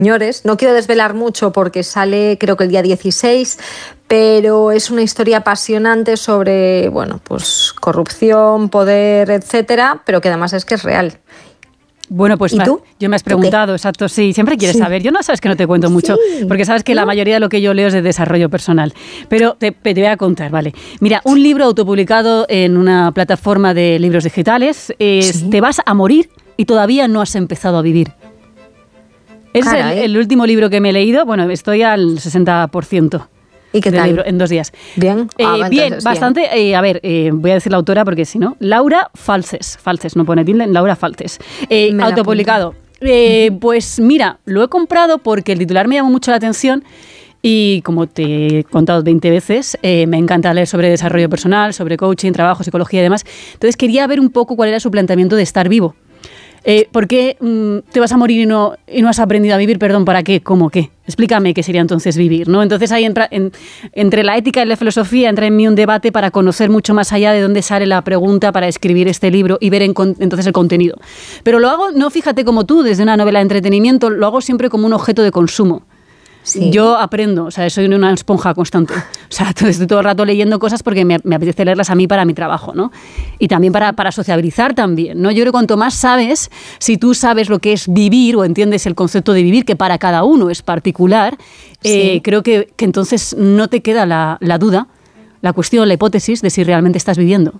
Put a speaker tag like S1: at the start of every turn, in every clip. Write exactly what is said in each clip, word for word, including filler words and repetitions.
S1: señores. No quiero desvelar mucho porque sale creo que el día dieciséis, pero es una historia apasionante sobre, bueno, pues corrupción, poder, etcétera, pero que además es que es real.
S2: Bueno, pues
S1: ¿Y
S2: ma-
S1: tú?
S2: yo me has
S1: ¿Tú qué?
S2: preguntado, exacto, sí, siempre quieres
S1: Sí.
S2: saber. Yo no sabes que no te cuento mucho,
S1: Sí.
S2: porque sabes que la
S1: ¿No?
S2: mayoría de lo que yo leo es de desarrollo personal. Pero te, te voy a contar, ¿vale? Mira, un libro autopublicado en una plataforma de libros digitales es
S1: Sí.
S2: Te vas a morir y todavía no has empezado a vivir. Es el,
S1: Caray.
S2: el último libro que me he leído, bueno, estoy al sesenta por ciento.
S1: ¿Y qué
S2: del
S1: tal?
S2: libro en dos días.
S1: ¿Bien?
S2: Eh,
S1: Ah,
S2: bien,
S1: entonces,
S2: bastante. eh, a ver, eh, voy a decir la autora porque si no. Laura Falces. Falces, no pone tilde, Laura Falces. Eh,
S1: Me la
S2: autopublicado. Eh, pues mira, lo he comprado porque el titular me llamó mucho la atención y como te he contado veinte veces, eh, me encanta leer sobre desarrollo personal, sobre coaching, trabajo, psicología y demás. Entonces quería ver un poco cuál era su planteamiento de estar vivo. Eh, ¿Por qué mm, te vas a morir y no, y no has aprendido a vivir? Perdón, ¿para qué? ¿Cómo qué? Explícame qué sería entonces vivir, ¿no? Entonces ahí entra, en, entre la ética y la filosofía entra en mí un debate para conocer mucho más allá de dónde sale la pregunta para escribir este libro y ver en, entonces el contenido. Pero lo hago, no fíjate como tú, desde una novela de entretenimiento, lo hago siempre como un objeto de consumo.
S1: Sí.
S2: Yo aprendo, o sea, soy una esponja constante. O sea, estoy todo el rato leyendo cosas porque me, me apetece leerlas a mí para mi trabajo, ¿no? Y también para, para sociabilizar también, ¿no? Yo creo que cuanto más sabes, si tú sabes lo que es vivir o entiendes el concepto de vivir, que para cada uno es particular, eh,
S1: Sí.
S2: creo que, que entonces no te queda la, la duda, la cuestión, la hipótesis de si realmente estás viviendo.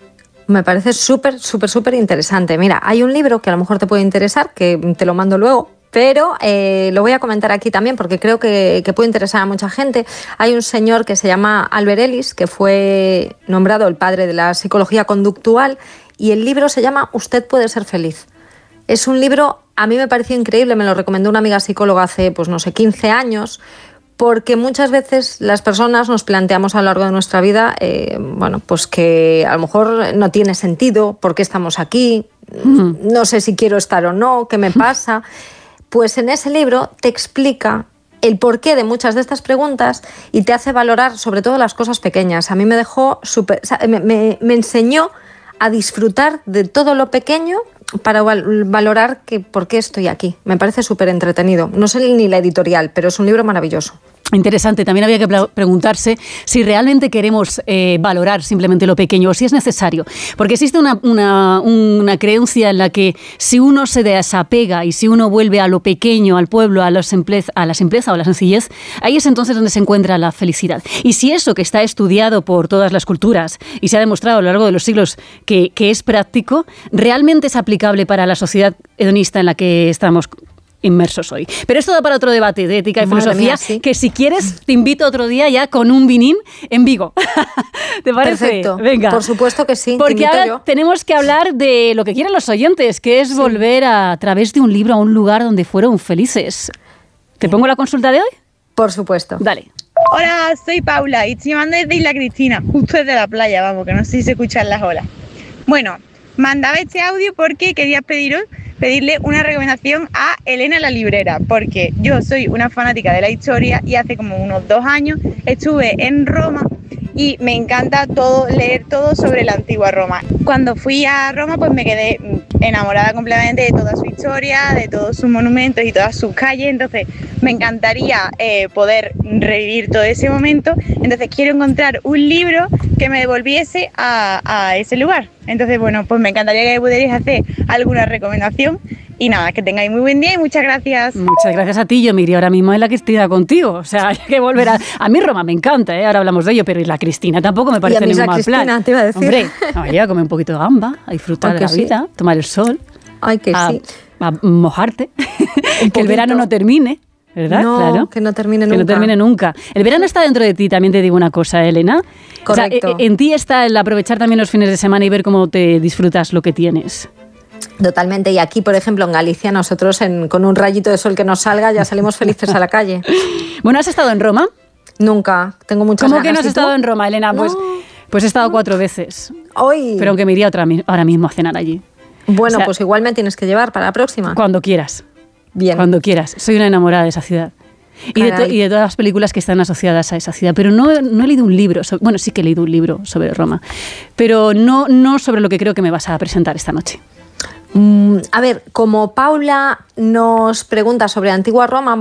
S1: Me parece súper, súper, súper interesante. Mira, hay un libro que a lo mejor te puede interesar, que te lo mando luego, pero eh, lo voy a comentar aquí también porque creo que, que puede interesar a mucha gente. Hay un señor que se llama Albert Ellis, que fue nombrado el padre de la psicología conductual, y el libro se llama Usted puede ser feliz. Es un libro, a mí me pareció increíble, me lo recomendó una amiga psicóloga hace, pues no sé, quince años, porque muchas veces las personas nos planteamos a lo largo de nuestra vida, eh, bueno, pues que a lo mejor no tiene sentido, por qué estamos aquí,
S2: Mm.
S1: no sé si quiero estar o no, qué me pasa. Pues en ese libro te explica el porqué de muchas de estas preguntas y te hace valorar sobre todo las cosas pequeñas. A mí me dejó súper, o sea, me, me, me enseñó a disfrutar de todo lo pequeño para val- valorar que por qué estoy aquí. Me parece súper entretenido. No sé ni la editorial, pero es un libro maravilloso.
S2: Interesante. También había que pla- preguntarse si realmente queremos eh, valorar simplemente lo pequeño o si es necesario. Porque existe una, una, una creencia en la que si uno se desapega y si uno vuelve a lo pequeño, al pueblo, a, la simpleza, a la simpleza o la sencillez, ahí es entonces donde se encuentra la felicidad. Y si eso que está estudiado por todas las culturas y se ha demostrado a lo largo de los siglos que, que es práctico, realmente es aplicable para la sociedad hedonista en la que estamos inmersos hoy. Pero esto da para otro debate de ética y
S1: Madre
S2: filosofía,
S1: mía, sí.
S2: que si quieres te invito otro día ya con un vinín en Vigo. ¿Te parece?
S1: Perfecto.
S2: Venga.
S1: Por supuesto que sí. te
S2: Porque
S1: invito
S2: ahora
S1: yo.
S2: tenemos que hablar de lo que quieren los oyentes, que es volver a, a través de un libro a un lugar donde fueron felices. ¿Te pongo la consulta de hoy?
S1: Por supuesto.
S2: Dale.
S3: Hola, soy Paula y estoy llamando desde Isla Cristina, justo desde la playa, vamos, que no sé si se escuchan las olas. Bueno, mandaba este audio porque quería pediros, pedirle una recomendación a Elena la librera, porque yo soy una fanática de la historia y hace como unos dos años estuve en Roma y me encanta todo, leer todo sobre la antigua Roma. Cuando fui a Roma pues me quedé enamorada completamente de toda su historia, de todos sus monumentos y todas sus calles, entonces me encantaría eh, poder revivir todo ese momento, entonces quiero encontrar un libro que me devolviese a, a ese lugar. Entonces bueno, pues me encantaría que pudierais hacer alguna recomendación y nada, que tengáis muy buen día y muchas gracias.
S2: Muchas gracias a ti. Yo me iría ahora mismo en la Cristina contigo. O sea, hay que volver a... A mí Roma me encanta, ¿eh? Ahora hablamos de ello, pero y la Cristina tampoco me parece
S1: a mí
S2: ningún
S1: la
S2: mal
S1: Cristina,
S2: plan.
S1: te iba a decir.
S2: Hombre, oye, a comer un poquito de gamba, a disfrutar
S1: Ay,
S2: de
S1: que
S2: la
S1: sí.
S2: vida, tomar el sol,
S1: Ay, que
S2: a,
S1: sí.
S2: a mojarte, que el
S1: poquito.
S2: verano no termine. ¿Verdad?
S1: No,
S2: claro.
S1: que no termine
S2: Que no
S1: nunca.
S2: termine nunca. El verano está dentro de ti, también te digo una cosa, Elena.
S1: Correcto.
S2: O sea, en ti está el aprovechar también los fines de semana y ver cómo te disfrutas lo que tienes.
S1: Totalmente. Y aquí, por ejemplo, en Galicia, nosotros en- con un rayito de sol que nos salga ya salimos felices a la calle.
S2: Bueno, ¿has estado en Roma?
S1: Nunca. Tengo muchas
S2: ¿Cómo
S1: ganas.
S2: que no has
S1: ¿Y tú?
S2: estado en Roma, Elena? Pues,
S1: No.
S2: pues he estado cuatro veces.
S1: Hoy.
S2: Pero aunque me iría otra, mi- ahora mismo a cenar allí.
S1: Bueno,
S2: O sea,
S1: pues igual me tienes que llevar para la próxima.
S2: Cuando quieras.
S1: Bien.
S2: Cuando quieras. Soy una enamorada de esa ciudad. Y de, to-
S1: Caray.
S2: y de todas las películas que están asociadas a esa ciudad. Pero no, no he leído un libro. Sobre, bueno, sí que he leído un libro sobre Roma. Pero no, no sobre lo que creo que me vas a presentar esta noche.
S1: Mm, a ver, como Paula nos pregunta sobre Antigua Roma,